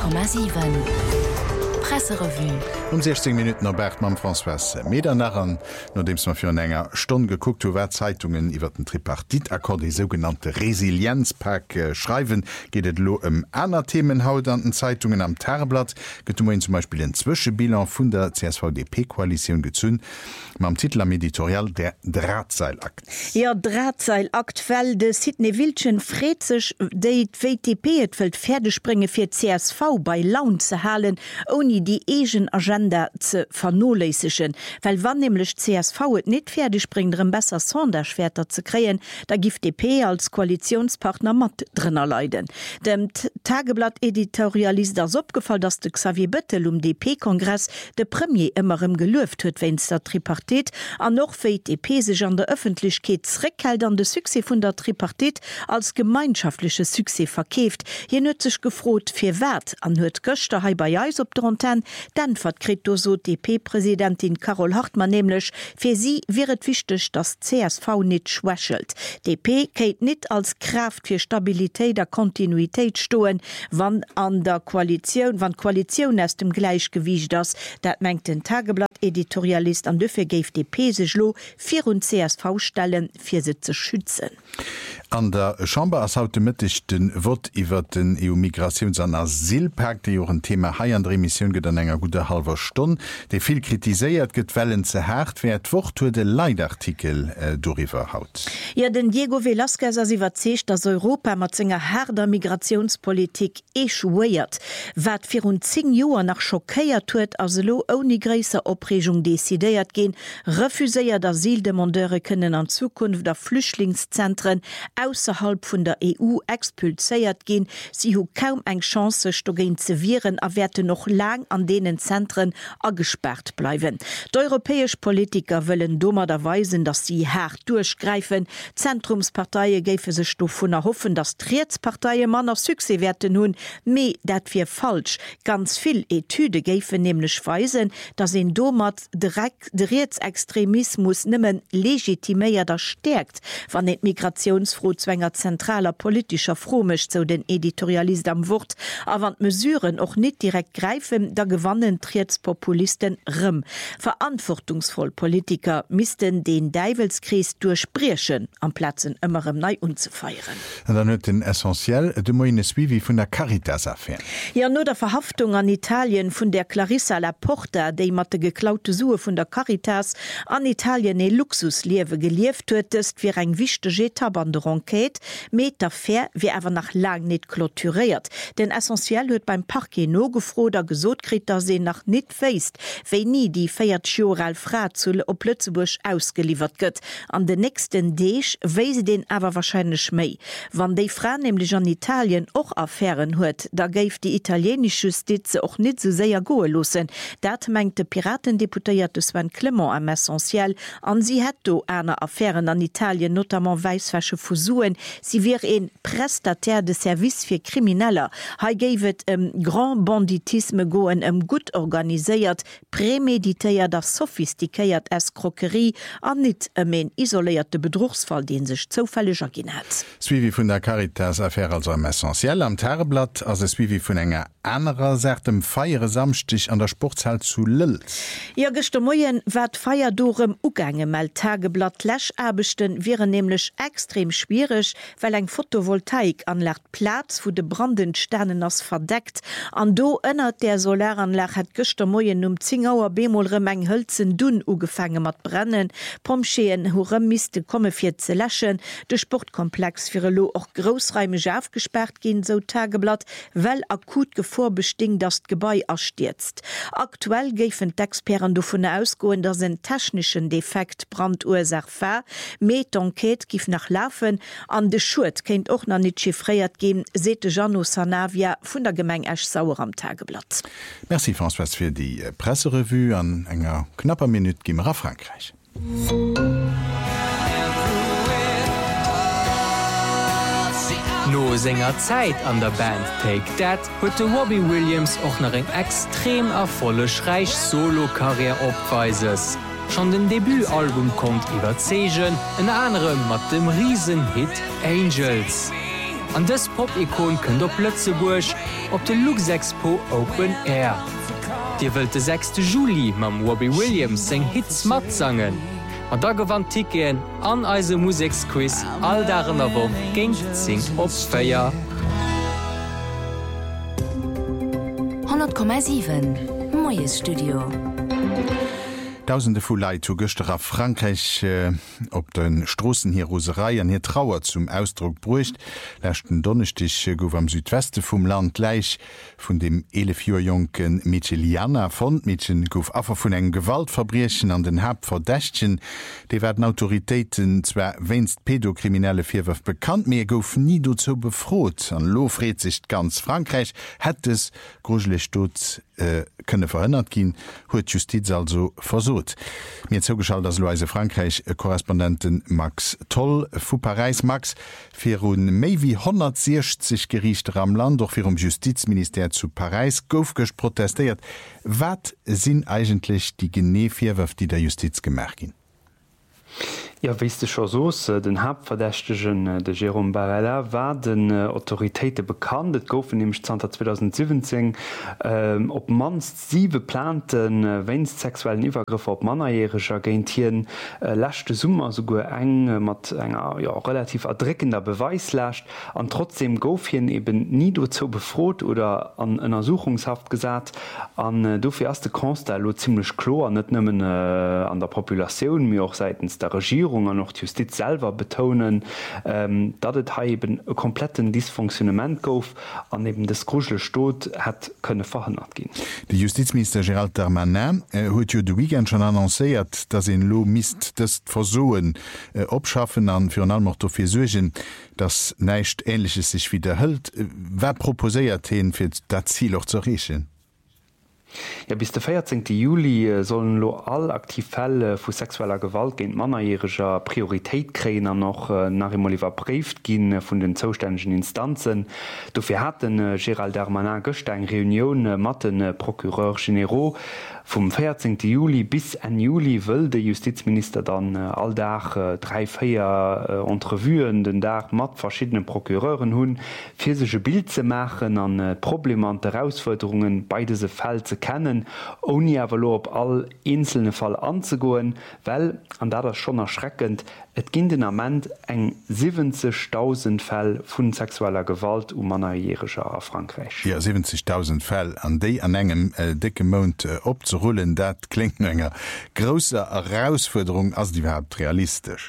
100,7 Presserevue. 16 Minuten erbert mam François Meder nachern, nodems man fir en enger Stonn geguckt wer Zeitungen iwwer den Tripartitakkord die sogenannte Resilienzpack schreiben, gehtt lo aner Themenhaut an den Zeitungen am Tageblatt, get zum Beispiel den Zwischebilan vun der CSVDP-Koalition gezünn, mam Titel am Editorial der Drahtseilakt. Ja, Drahtseilakt fell de Sydney Wildchen frezech déi WTP etwelt Pferdespringe fir CSV bei Laun ze halen, oni die egen Agenda ze vernolesechen, weil wann nämlich CSV et net fertig bringt besser Sonderschwerter zu kreen, da gift DP als Koalitionspartner mat drinnner leiden. Dem Tageblatt Editorialist das opgefallen, dass de Xavier Bettel DP-Kongress de Premier immer im gelüft huet, wenns der Tripartit an noch DP sich an der Öffentlichkeit zurückhält de Succès vun der Tripartit als gemeinschaftliche Succès verkkeft. Hier nüt sich gefrot fir Wert an huet Göster hei bei Eis op der Antenne, dann verkritt so DP-Präsidentin Carol Hartmann nämlich, für sie wäret wichtig, dass CSV nicht schwächelt. DP geht nicht als Kraft für Stabilität der Kontinuität stohen, wann Koalition aus dem Gleichgewicht das mengt den Tageblatt-Editorialist an dafür gave DP sich lo 4 CSV-Stellen für sie zu schützen. An der Chamber as haut mittig den Wort iwwer den EU-Migrations- an Asylpakt, die ein Thema Hai an der Emission get an enger gute halber Stunde, der viel kritiséiert get Wellen ze hart, wer d'Wort hue de Leidartikel doriwer haut. Ja, den Diego Velasquez asiwwer zecht, dass Europa mat zinger harder Migrationspolitik echuiert, wat 10 Joer nach schockéiert huet as lo oni gräser Opregung desideiert gin, refuséiert Asyldemandeure können an Zukunft der Flüchtlingszentren ausserhalb vun der EU expulséiert gin, sie hu kaum eng Chance stogin ze viren, werte noch lang an denen Zentren gesperrt bleiben. Die europäische Politiker wollen dummerweisen, dass sie hart durchgreifen. Zentrumsparteien gäfe sich davon erhoffen, dass Rechtsparteien man auf Succès werden nun, me dat wir falsch. Ganz viel Etüde gäfe nämlich weisen, dass in Domat direkt der Rechtsextremismus nimmen legitimiert das stärkt, wann nicht Migrationsfrohzwänger zentraler politischer Fromisch zu den Editorialisten am Wort, aber Mesuren auch nicht direkt greifen, da gewannen Trietspopulisten rëm. Verantwortungsvoll Politiker missten den Deivelskries durchbrischen, am Platzen immerem neu unzufeieren. Und dann hört den essentiell de moine Suivi von der Caritas-Affäre. Ja, nur der Verhaftung an Italien von der Clarissa Laporta, die mat de geklaute Sue von der Caritas an Italien e Luxusliewe gelieft huet, ist wie eng wichtige Etappe an der Enquete, mit der Fair wie aber nach lang nicht kloturiert. Denn essentiell huet beim Parquet no gefro, der gesot krit, dass se nach net feist, wéi nie die 4 Joral Frazul op Lützeburg ausgeliefert gëtt. An den nächsten Deeg wéi se den awer wahrscheinlich méi. Wann déi Fra nämlich an Italien och Affären huet, da geif die italienische Justiz och net so séier goe losen. Dat mengt de Piratendeputéierte Sven Clement am essentiell, an sie het do einer Affären an Italien notamment weisfäsche Fusuen, sie wie en Prestataire de Service fir Krimineller. Ha géiwet Grand Banditisme goen gut organiséiert, prämeditéiert der sophistikéiert Escroquerie an net en isoléierte Bedrugsfall, den sech zofällig ergin hat. Suivi vun der Caritas-Affäre also am essentiell am Tageblatt, as Suivi vun enger anderer dem feiere Samstich an der Sporthal zu Lille. Ja, gestern Morgen wat feier dorem Ugänge mal Tageblatt Lächabechten wäre nämlich extrem schwierig, weil eng Photovoltaik anlegt Platz, wo de Brandensternen as verdeckt. An do ënnert der Solaranlage hat gestern Morgen 10 Uhr bemolre eng Hölzen dun ugefangen mat brennen, Pomscheen horem miste komme fir ze lächen, de Sportkomplex fir lo auch großräumig aufgesperrt gin so Tageblatt, well akut vorbestingt, dass Gebäi erstürzt. Aktuell geifen d'Experten davon ausgehen, dass ein technischen Defekt Brandursach war. Mit Enquete gif nach laufen, an de Schuld kennt auch noch nicht chiffriert gehen, sete Jano Sanavia von der Gemeinde Esch-Sauer am Tageblatt. Merci François für die Presserevue. An enger knapper Minute gehen wir auf Frankreich. No senger Zeit an der Band Take That huet Robbie Williams och nach eng extrem erfollech reich Solo-Karriere opweises. Schon den Debütalbum kommt überzeugen, en anderem mat dem Riesenhit Angels. An dës Pop-Ikon kën der Plötzeburg op de Lux Expo Open Air. Dir wëlt de 6. Juli mam Robbie Williams seng Hits mat sangen. An da gewann Ticketen an eise Musiksquiz all daren awer géint zing opsféier. 100,7 Moes Studio. Tausende vu Leiit zu Göster a Frankreich op den Strossen hier Roserei an hier Trauer zum Ausdruck brucht. Lächten Donnerstich gouf am Südweste vum Land gleich vun dem 11-Jungen Micheliana Fondmädchen gouf affer vun eng Gewaltverbriechen an den Hab verdächtchen. De werden Autoritäten zwer wennst pädokriminelle Vierwurf bekannt, mir gouf nie dozo befrot. An Lofred sich ganz Frankreich het es gruselig dort könne verhindert gin, huet Justiz also versucht. Mir zugeschaltet as Loise Frankreich Korrespondenten Max Toll vu Paris. Max, fir hun méi wie 160 Gerichter am Land doch fir Justizminister zu Paris goufgech protestiert. Wat sinn eigentlich die Geneevierwürf, die der Justiz gemerk gin? Ja, wisst du schon so, den Hauptverdächtigen de Jérôme Barella war den Autoritäten bekannt. Et goufen im 2017 op manst 7 planten wennst sexuellen Übergriffe op mannerjähriger Agentieren lachte Summer sogar eng mat enger relativ erdreckender Beweis lascht an trotzdem goufchen eben nie dazu befrot oder an einer Suchungshaft gesagt an dofir erste Konstal lo ziemlich klar net nimmen an der Population mir auch seitens der Regierung an noch Justiz selber betonen, dat et ha eben e kompletten Dysfunktionement gouf an eben des Gruschelstot hat könne verhindert gehen. De Justizminister Gérald Darmanin huet jo de Weekend schon annoncéiert, dat en lo mist des Versoen opschaffen an fir allem fir sugen, dass neicht Ähnliches sich wiederhëlt. Wer proposéiert hin fir dat Ziel auch zu erreichen? Ja, bis der 14. Juli sollen lo all aktiv Fälle vu sexueller Gewalt gegen mannerjähriger Priorität kräen an noch nach Oliver brieft gin vun den zuständigen Instanzen. Dofir hat Gérald Darmanin gocht eng Reunion mat den Procureur Généraux. Vom 14. Juli bis en Juli will der Justizminister dann alldach 3-4 Entrevuen den Tag mat verschiedene Prokureuren hunn, fir sege Bild ze machen an Probleme an Herausforderungen bei diese Fälle zu kennen, ohne aber op all einzelne Fall anzugoen, weil an da das schon erschreckend, et ginn den Amment eng 70.000 Fäll vun sexueller Gewalt mannerjähriger a Frankreich. Ja, 70.000 Fäll an déi an engem dicke Mount opzerullen, dat klingt enger grosser Herausforderung as die überhaupt realistisch.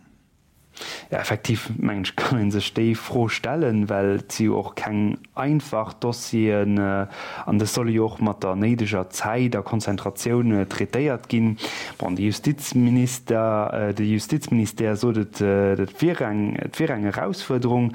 Ja, effektiv mensch können se ste froh stellen, weil sie auch kein einfach Dossien an der soll auch mat der nedischer Zeit der Konzentration treiert gin. Die Justizminister so eng Herausforderung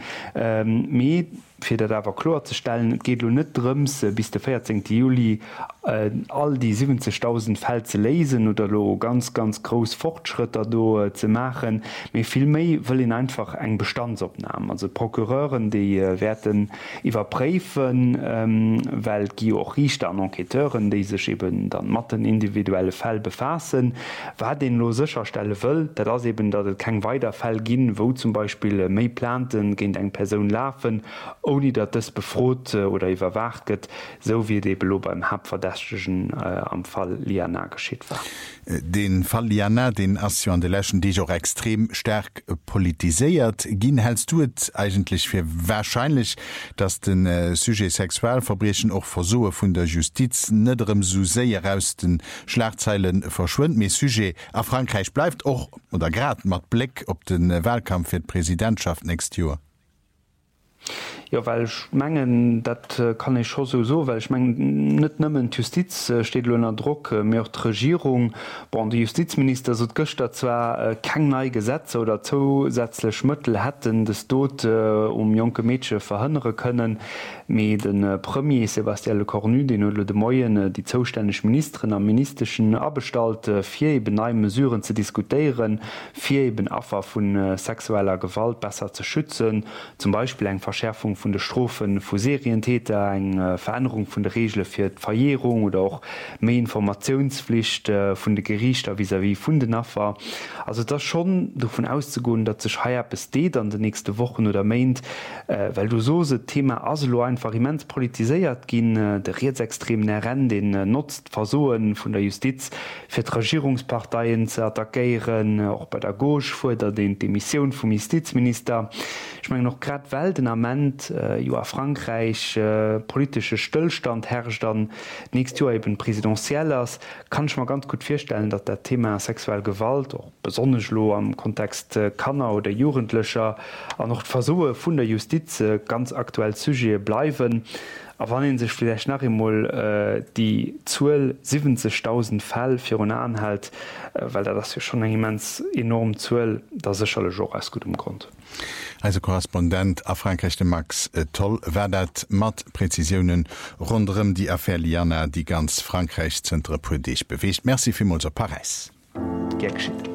fir dat awer klar zu stellen, geht lo net drüms bis der 14. Juli all die 70.000 Fälle zu lesen oder lo ganz groß Fortschritte do zu machen. Mir viel méi will ihn einfach eng Bestandsopnahmen. Also Prokureuren, die werden überprüfen, weil gi auch Richter an Enqueteuren, die sich eben dann mat den individuelle Fälle befassen, wer den lo sicherstelle will, dat das eben dat kein weiter Fall gin, wo zum Beispiel méi planten gegen eng Person laufen, ohne dat das befrot oder überwacht wird, so wie de belo beim Hauptverdächtigen am Fall Liana geschieht war. Den Fall Liana, den as an de Lächen, die auch extrem stark politisiert, gin hältst du es eigentlich für wahrscheinlich, dass den Sujet Sexualverbrechen auch Versuche vun der Justiz netterem so sehr aus den Schlagzeilen verschwunden. Me Sujet a Frankreich bleibt auch oder grad mat Blick op den Wahlkampf für Präsidentschaft next year. Ja, weil ich mengen, dat kann ich schon so, weil ich mengen net nëmmen Justiz steht lonner Druck, mehr die Regierung, die Justizminister so gëcht zwar kein neue Gesetze oder zusätzliche Mittel hätten, das dort junge Mädchen verhindern können, mit den Premier Sébastien Lecornu, den de Moyen die zuständige Ministerin am ministerischen Abstalt, 4 eben neue Mesuren zu diskutieren, 4 eben Opfer von sexueller Gewalt besser zu schützen, zum Beispiel eine Verschärfung von der Strophen vu Serientäter, eng Veränderung von der Regel für Verjährung oder auch mehr Informationspflicht von der Gerichter vis-à-vis von den Naffer. Also das schon davon auszugehen, dass sich heuer besteht an den nächsten Wochen oder meint, weil du so das Thema Asilo einfach immens politisiert gehen, der rechtsextremen Rennen den nutzt Versuchen von der Justiz für die Regierungsparteien zu attackieren, auch bei der Gauche vor der Demission vom Justizminister. Ich meine noch gerade Weltenament, ja Frankreich politische Stillstand herrscht dann nächstes Jahr eben präsidentiell ist, kann ich mir ganz gut vorstellen, dass das Thema sexuelle Gewalt auch besonders am Kontext Kanner oder Jugendlicher auch noch Versuche von der Justiz ganz aktuell zu bleiben. Aber wann sich vielleicht nach einmal die 70.000 Fälle für einen Anhalt, weil das ja schon ein immens enorm Zuell, das ist alles auch aus gutem Grund. Also Korrespondent a Frankreich de Max Toll werdet mat Präzisionen rundum die Affaire Liana, die ganz Frankreich zentre dich bewegt. Merci vielmals a Paris. Gern geschehen.